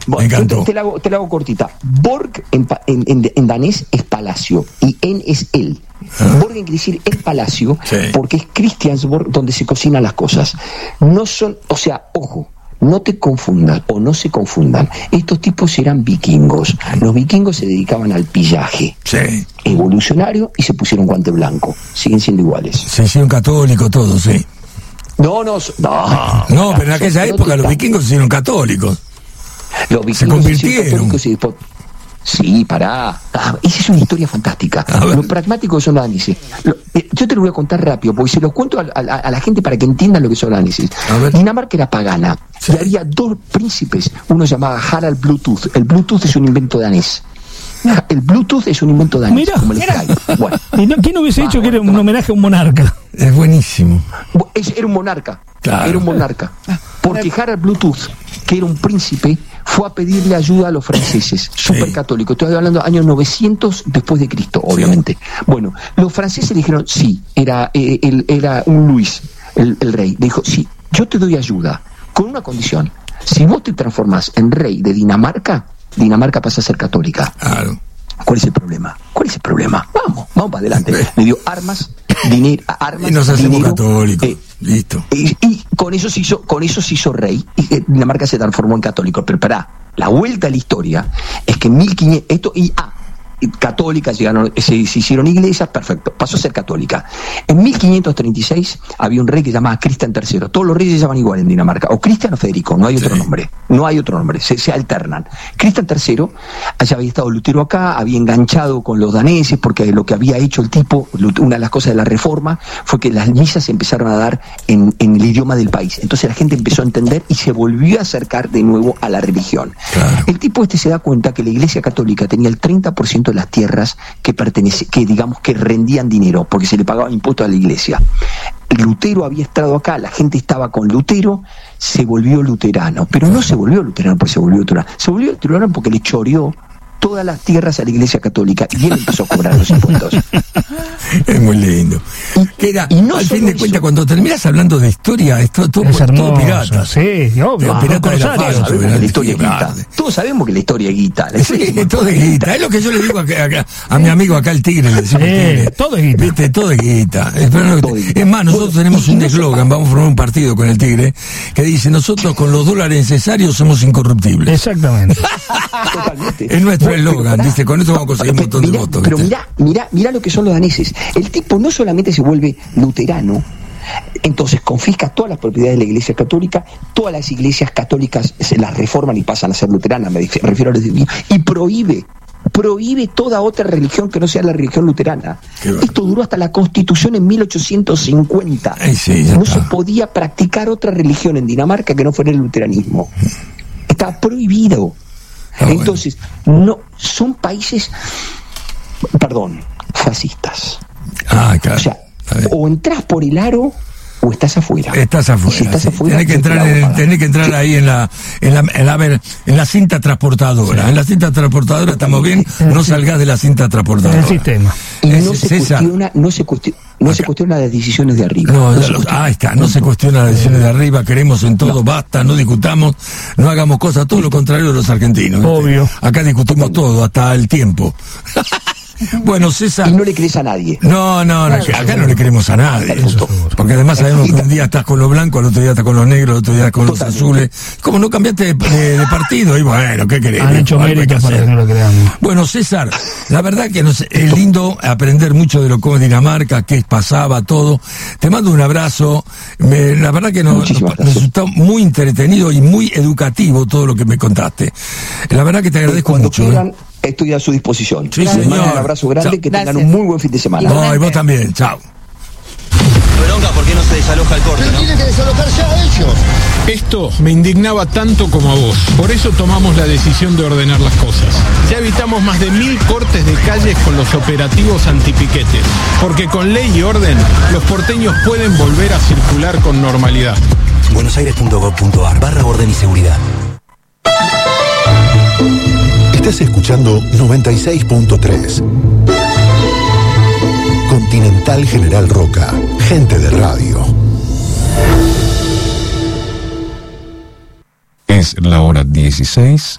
Me encantó. Te la hago cortita. Borg en danés es palacio y en es él. Borgen quiere decir el palacio, sí, porque es Christiansborg donde se cocinan las cosas. No son, o sea, ojo, no te confundas o no se confundan. Estos tipos eran vikingos. Los vikingos se dedicaban al pillaje, sí, evolucionario, y se pusieron guante blanco. Siguen siendo iguales. Se hicieron católicos todos, sí. No, pero en aquella época los vikingos se hicieron católicos. Los vikingos se convirtieron. Sí, pará. Esa es una historia fantástica. Los pragmáticos son los daneses. Yo te lo voy a contar rápido, porque se los cuento a la gente para que entiendan lo que son los daneses. Dinamarca era pagana, sí, y había dos príncipes. Uno se llamaba Harald Bluetooth. El Bluetooth es un invento danés. El Bluetooth es un invento danés. Mirá, como el Skype. Bueno. ¿Quién hubiese dicho que era un homenaje a un monarca? Es buenísimo. Era un monarca. Claro. Era un monarca. Porque Harald Bluetooth, que era un príncipe, fue a pedirle ayuda a los franceses, súper católicos. Estoy hablando de años 900 después de Cristo, obviamente. Sí. Bueno, los franceses le dijeron, sí, era un Luis, el rey. Le dijo, sí, yo te doy ayuda, con una condición. Si vos te transformás en rey de Dinamarca, Dinamarca pasa a ser católica. Claro. ¿Cuál es el problema? Vamos para adelante. Le dio armas, dinero, y nos hacemos católicos. Listo. Y con eso se hizo rey, y Dinamarca se transformó en católico. Pero la vuelta a la historia es que en 1500 católicas se hicieron iglesias, perfecto, pasó a ser católica. En 1536 había un rey que se llamaba Cristian III. Todos los reyes se llaman igual en Dinamarca, o Cristian o Federico, no hay otro nombre, se alternan. Cristian III, allá había estado Lutero acá, había enganchado con los daneses, porque lo que había hecho el tipo, una de las cosas de la reforma, fue que las misas se empezaron a dar en el idioma del país. Entonces la gente empezó a entender y se volvió a acercar de nuevo a la religión. Claro. El tipo se da cuenta que la Iglesia Católica tenía el 30% de las tierras que rendían dinero, porque se le pagaban impuestos a la iglesia. Lutero había estado acá, la gente estaba con Lutero, se volvió luterano, pero no se volvió luterano porque se volvió luterano porque le choreó todas las tierras a la Iglesia Católica y él empezó a cobrar los impuestos. Es muy lindo. Al fin de cuentas, cuando terminas hablando de historia, es todo pirata. Sí, obvio. Pirata de la falsa. La historia es guita. Todos sabemos que la historia es guita. Todo es guita. Es lo que yo le digo a mi amigo acá, el Tigre. Le decimos Tigre. Todo es guita. ¿Viste? Todo es guita. Es más, nosotros tenemos un eslogan, vamos a formar un partido con el Tigre, que dice, nosotros con los dólares necesarios somos incorruptibles. Exactamente. Totalmente. Es nuestro eslogan, dice, con esto vamos a conseguir un montón de votos. Pero mirá lo que son los daneses. El tipo no solamente se vuelve luterano, entonces confisca todas las propiedades de la Iglesia Católica, todas las iglesias católicas se las reforman y pasan a ser luteranas, me refiero a los de, y prohíbe toda otra religión que no sea la religión luterana. Esto duró hasta la Constitución en 1850. No se podía practicar otra religión en Dinamarca que no fuera el luteranismo. Está prohibido. Entonces, no son países, fascistas. Claro. O sea, o entras por el aro o estás afuera. Estás afuera. Si estás afuera, tenés que entrar ahí en la cinta transportadora. Sí. En la cinta transportadora estamos bien, no salgas de la cinta transportadora. El sistema. Y no se cuestiona las decisiones de arriba. No se cuestiona las decisiones de arriba, queremos en todo, basta, no discutamos, no hagamos cosas, todo lo contrario de los argentinos. Obvio. Acá discutimos todo, hasta el tiempo. Bueno, César. Y no le crees a nadie. No, acá no le creemos a nadie. Porque además sabemos que un día estás con los blancos, el otro día estás con los negros, el otro día con los azules. Como no cambiaste de partido, y bueno, ¿qué querés? Han hecho méritos para que no lo creamos. Bueno, César, la verdad que es lindo aprender mucho de lo que es Dinamarca, qué pasaba, todo. Te mando un abrazo. La verdad que nos resultó muy entretenido y muy educativo todo lo que me contaste. La verdad que te agradezco mucho. Estoy a su disposición. Sí, señor. Un abrazo grande, que tengan un muy buen fin de semana. Y vos también, chao. Bronca, ¿por qué no se desaloja el corte, no? Tienen que desalojar ya ellos. Esto me indignaba tanto como a vos. Por eso tomamos la decisión de ordenar las cosas. Ya evitamos más de 1000 cortes de calles con los operativos antipiquetes. Porque con ley y orden, los porteños pueden volver a circular con normalidad. buenosaires.gov.ar/orden y seguridad. Estás escuchando 96.3. Continental General Roca. Gente de radio. Es la hora 16.